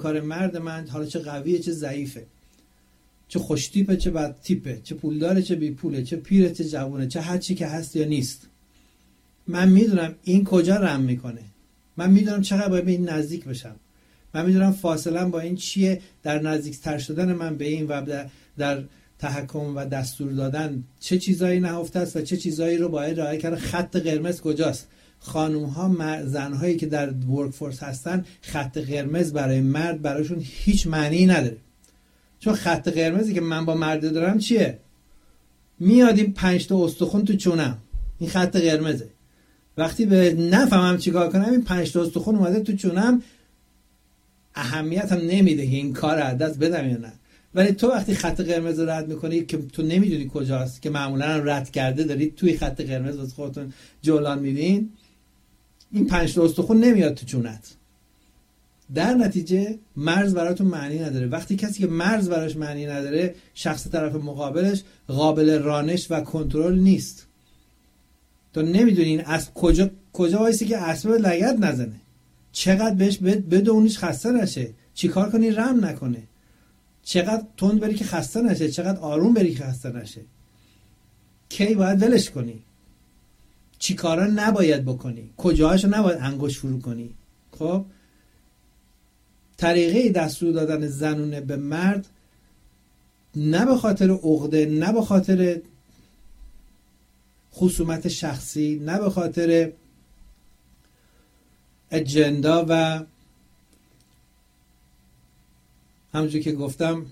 کار مرد من حالا چه قویه چه ضعیفه، چه خوش تیپه چه بد تیپه، چه پولداره چه بی پوله، چه پیره چه جوونه، چه هر چی که هست یا نیست. من میدونم این کجا رم میکنه، من میدونم چقدر باید به این نزدیک بشم، من میدونم فاصله با این چیه، در نزدیکتر شدن من به این و در تحکم و دستور دادن چه چیزایی نهفته است و چه چیزایی رو باید رعایت کرد. خط قرمز کجاست؟ خانم ها زنهایی که در ورک فورس هستن، خط قرمز برای مرد براشون هیچ معنی نداره. چون خط قرمزی که من با مرد دارم چیه؟ میاد این 5 تا استخوان تو چونم، این خط قرمزه. وقتی به نفهمم چیکار کنم، این 5 تا استخوان اومده تو چونم، اهمیت هم نمیده که این کار از دست بدم یا نه. ولی تو وقتی خط قرمز رو رد میکنی که تو نمیدونی کجاست، که معمولا رد کرده دارید توی خط قرمز واسه خودتون جولان میدین، این 5 تا استخوان نمیاد تو چونت. در نتیجه مرز براتون معنی نداره. وقتی کسی که مرز براش معنی نداره، شخص طرف مقابلش قابل رانش و کنترل نیست. تو نمیدونین از کجا وایسی که اسب لگد نزنه، چقدر بهش بدونیش خسته نشه، چیکار کنی رم نکنه، چقدر تند بری که خسته نشه، چقدر آروم بری که خسته نشه، کی باید ولش کنی، چیکارا نباید بکنی، کجاهاشو نباید انگشت فرو کنی. خب طریقه دستور دادن زنونه به مرد نه به خاطر عقده، نه به خاطر خصومت شخصی، نه به خاطر اجندا و همونجور که گفتم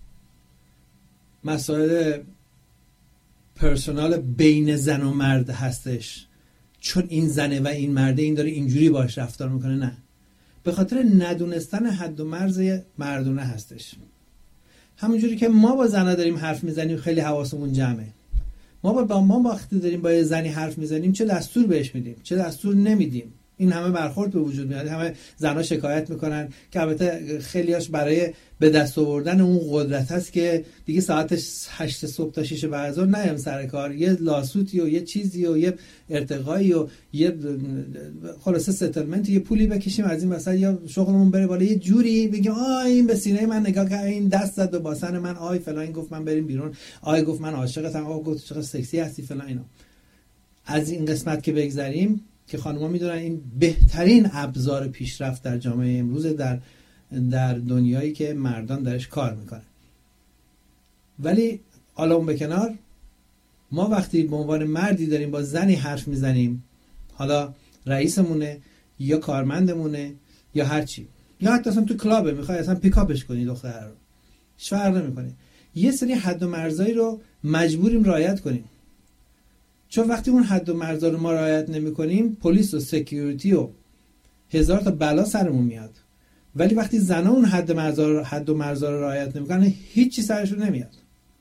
مسائل پرسونال بین زن و مرد هستش، چون این زنه و این مرده این داره اینجوری باش رفتار میکنه، نه، به خاطر ندونستن حد و مرز مردونه هستش. همونجوری که ما با زنها داریم حرف میزنیم خیلی حواسمون جمعه، ما وقتی داریم با یه زنی حرف میزنیم چه دستور بهش میدیم چه دستور نمیدیم، این همه برخورد به وجود میاد. همه زنها شکایت میکنن که البته خیلیاش برای به دست آوردن اون قدرت هست که دیگه ساعت 8 صبح تا 6 بعد از ظهر نیم سر کار، یه لاسوتی و یه چیزی و یه ارتقایی و یه خلاصه ستلمنت، یه پولی بکشیم از این وسط، یا شغلمون بره بالا، یه جوری بگیم این به سینه من نگاه کرد، این دست زد به باسن من، آی فلان گفت من بریم بیرون، آی گفت من عاشقتم، آی گفت چقدر سکسی هستی فلان. اینا از این قسمت که بگذریم که خانم‌ها میدونن این بهترین ابزار پیشرفت در جامعه امروز در دنیایی که مردان درش کار میکنن. ولی حالا اون به کنار، ما وقتی به عنوان مردی داریم با زنی حرف میزنیم، حالا رئیسمونه یا کارمندمونه یا هر چی، یا حتی اصلا تو کلابه میخوای اصلا پیکاپش کنی دختر رو، هیچ فرق نمیکنه، یه سری حد و مرزایی رو مجبوریم رعایت کنیم. چون وقتی اون حد و مرزا رو ما رعایت نمی‌کنیم، پلیس و سکیوریتی و هزار تا بلا سرمون میاد. ولی وقتی زنا اون حد و مرزا رو رعایت نمی‌کنن، هیچی سرشون نمیاد.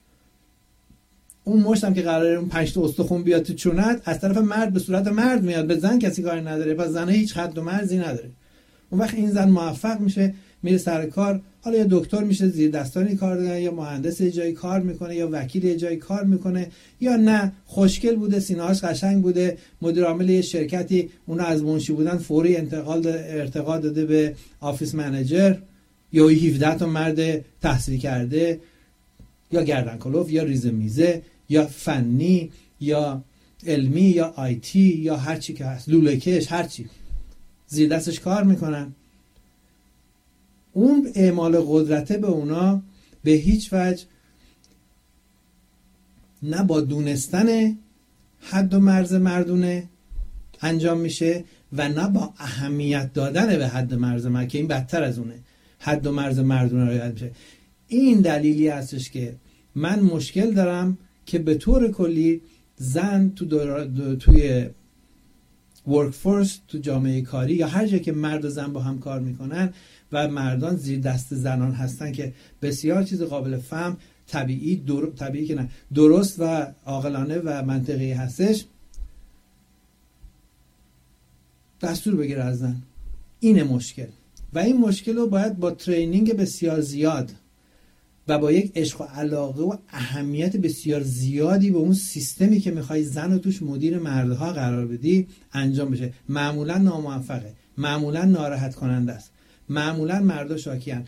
اون مشتم که قراره اون 5 تا استخوان بیاد تو چونت، از طرف مرد به صورت مرد میاد، به زن کسی کاری نداره، پس زنه هیچ حد و مرزی نداره. اون وقت این زن موفق میشه، میره سر کار، حالا یا دکتر میشه، زیر دستانی کار داره، یا مهندس جایی کار میکنه، یا وکیل جایی کار میکنه، یا نه خوشگل بوده، سینه‌هاش قشنگ بوده، مدیر عامل یه شرکتی اون از منشی بودن فوری ارتقا داده به آفیس منیجر، یا 17 تا مرد تحصیل کرده، یا گردن کلوف، یا ریزه میزه، یا فنی، یا علمی، یا آیتی، یا هر چی که هست، لوله کش، هر چی زیر دستش کار میکنن. اون اعمال قدرته به اونا به هیچ وجه نه با دونستن حد و مرز مردونه انجام میشه و نه با اهمیت دادن به حد و مرز مردونه، که این بدتر از اونه. حد و مرز مردونه رعایت میشه. این دلیلی هستش که من مشکل دارم که به طور کلی زن توی ورک فورس، تو جامعه کاری یا هر جا که مرد و زن با هم کار میکنن و مردان زیر دست زنان هستن که بسیار چیز قابل فهم، طبیعی که نه، درست و عاقلانه و منطقی هستش، دستور بگیره از زن. اینه مشکل، و این مشکل رو باید با ترینینگ بسیار زیاد و با یک عشق و علاقه و اهمیت بسیار زیادی به اون سیستمی که میخوای زن رو توش مدیر مردها قرار بدی انجام بشه. معمولا ناموفقه، معمولا ناراحت کننده است، معمولا مردا شاکیان.